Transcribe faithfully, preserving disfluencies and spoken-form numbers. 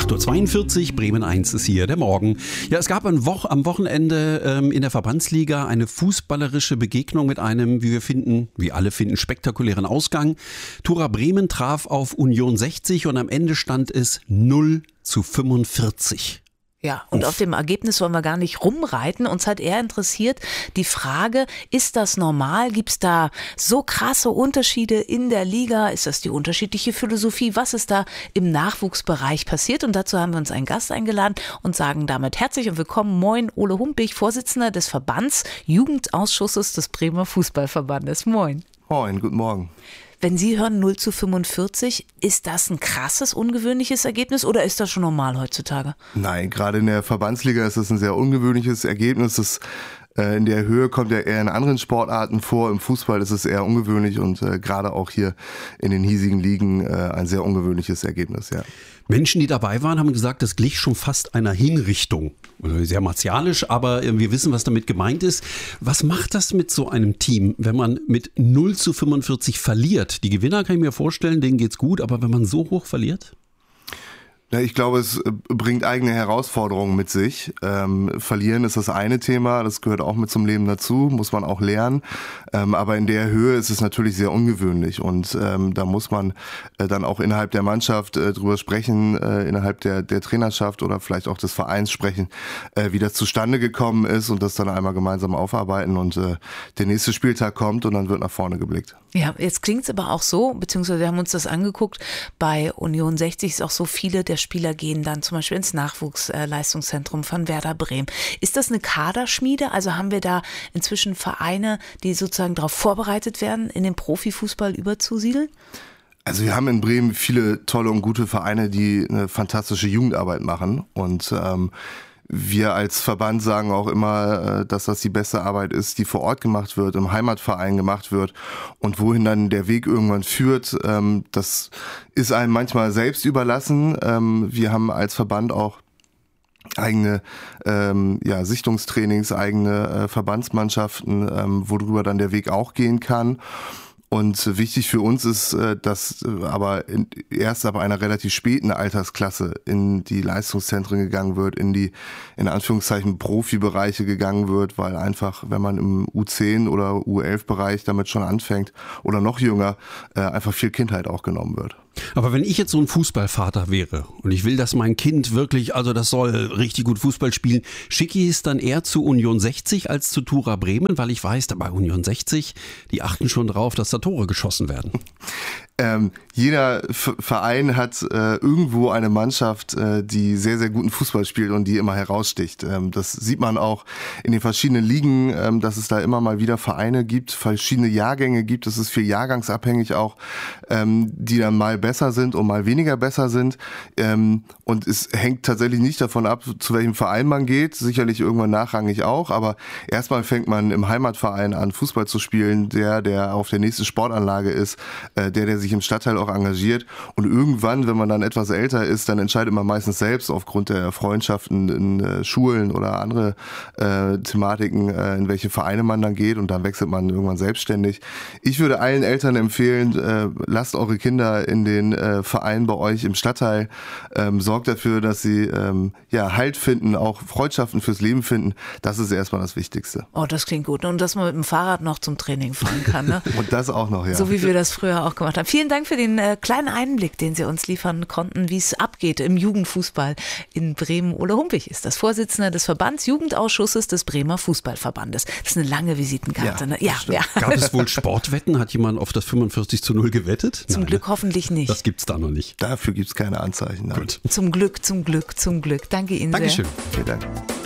acht Uhr zweiundvierzig, Bremen eins ist hier, der Morgen. Ja, es gab ein Wo- am Wochenende ähm, in der Verbandsliga eine fußballerische Begegnung mit einem, wie wir finden, wie alle finden, spektakulären Ausgang. Tura Bremen traf auf Union sechzig und am Ende stand es null zu fünfundvierzig. Ja, und Uff. auf dem Ergebnis wollen wir gar nicht rumreiten. Uns hat eher interessiert die Frage, ist das normal? Gibt es da so krasse Unterschiede in der Liga? Ist das die unterschiedliche Philosophie? Was ist da im Nachwuchsbereich passiert? Und dazu haben wir uns einen Gast eingeladen und sagen damit herzlich und willkommen. Moin, Ole Humpich, Vorsitzender des Verbands Jugendausschusses des Bremer Fußballverbandes. Moin. Moin, guten Morgen. Wenn Sie hören null zu fünfundvierzig, ist das ein krasses, ungewöhnliches Ergebnis oder ist das schon normal heutzutage? Nein, gerade in der Verbandsliga ist das ein sehr ungewöhnliches Ergebnis. Das äh, in der Höhe kommt ja eher in anderen Sportarten vor. Im Fußball ist es eher ungewöhnlich und äh, gerade auch hier in den hiesigen Ligen äh, ein sehr ungewöhnliches Ergebnis, ja. Menschen, die dabei waren, haben gesagt, das glich schon fast einer Hinrichtung. Also sehr martialisch, aber wir wissen, was damit gemeint ist. Was macht das mit so einem Team, wenn man mit null zu fünfundvierzig verliert? Die Gewinner kann ich mir vorstellen, denen geht's gut, aber wenn man so hoch verliert? Ja, ich glaube, es bringt eigene Herausforderungen mit sich. Ähm, verlieren ist das eine Thema, das gehört auch mit zum Leben dazu, muss man auch lernen. Ähm, aber in der Höhe ist es natürlich sehr ungewöhnlich und ähm, da muss man äh, dann auch innerhalb der Mannschaft äh, drüber sprechen, äh, innerhalb der, der Trainerschaft oder vielleicht auch des Vereins sprechen, äh, wie das zustande gekommen ist und das dann einmal gemeinsam aufarbeiten und äh, der nächste Spieltag kommt und dann wird nach vorne geblickt. Ja, jetzt klingt es aber auch so, beziehungsweise wir haben uns das angeguckt, bei Union sechzig ist auch so, viele der Spieler gehen dann zum Beispiel ins Nachwuchsleistungszentrum von Werder Bremen. Ist das eine Kaderschmiede? Also haben wir da inzwischen Vereine, die sozusagen darauf vorbereitet werden, in den Profifußball überzusiedeln? Also wir haben in Bremen viele tolle und gute Vereine, die eine fantastische Jugendarbeit machen und ähm, wir als Verband sagen auch immer, dass das die beste Arbeit ist, die vor Ort gemacht wird, im Heimatverein gemacht wird und wohin dann der Weg irgendwann führt, das ist einem manchmal selbst überlassen. Wir haben als Verband auch eigene ähm, ja, Sichtungstrainings, eigene äh, Verbandsmannschaften, ähm, worüber dann der Weg auch gehen kann. Und wichtig für uns ist, dass aber erst ab einer relativ späten Altersklasse in die Leistungszentren gegangen wird, in die, in Anführungszeichen, Profibereiche gegangen wird, weil einfach, wenn man im U zehn oder U elf Bereich damit schon anfängt oder noch jünger, einfach viel Kindheit auch genommen wird. Aber wenn ich jetzt so ein Fußballvater wäre und ich will, dass mein Kind wirklich, also das soll richtig gut Fußball spielen, schicke ich es dann eher zu Union sechzig als zu Tura Bremen, weil ich weiß, bei Union sechzig, die achten schon drauf, dass da Tore geschossen werden. Ähm, jeder F- Verein hat äh, irgendwo eine Mannschaft, äh, die sehr, sehr guten Fußball spielt und die immer heraussticht. Ähm, das sieht man auch in den verschiedenen Ligen, ähm, dass es da immer mal wieder Vereine gibt, verschiedene Jahrgänge gibt. Es ist viel jahrgangsabhängig auch, ähm, die dann mal besser sind und mal weniger besser sind. Ähm, und es hängt tatsächlich nicht davon ab, zu welchem Verein man geht. Sicherlich irgendwann nachrangig auch, aber erstmal fängt man im Heimatverein an, Fußball zu spielen, der, der auf der nächsten Sportanlage ist, äh, der, der sich im Stadtteil auch engagiert und irgendwann, wenn man dann etwas älter ist, dann entscheidet man meistens selbst aufgrund der Freundschaften in äh, Schulen oder andere äh, Thematiken, äh, in welche Vereine man dann geht und dann wechselt man irgendwann selbstständig. Ich würde allen Eltern empfehlen, äh, lasst eure Kinder in den äh, Vereinen bei euch im Stadtteil, ähm, sorgt dafür, dass sie ähm, ja Halt finden, auch Freundschaften fürs Leben finden. Das ist erstmal das Wichtigste. Oh, das klingt gut. Und dass man mit dem Fahrrad noch zum Training fahren kann, ne? Und das auch noch, ja. So wie wir das früher auch gemacht haben. Vielen Dank für den äh, kleinen Einblick, den Sie uns liefern konnten, wie es abgeht im Jugendfußball in Bremen. Ole Humpich ist das Vorsitzender des Verbands Jugendausschusses des Bremer Fußballverbandes. Das ist eine lange Visitenkarte. Ja, ne? ja, ja. Gab es wohl Sportwetten? Hat jemand auf das fünfundvierzig zu null gewettet? Zum Nein, Glück ne? hoffentlich nicht. Das gibt's da noch nicht. Dafür gibt es keine Anzeichen. Nein. Gut. Zum Glück, zum Glück, zum Glück. Danke Ihnen Dankeschön. sehr. Vielen Dank.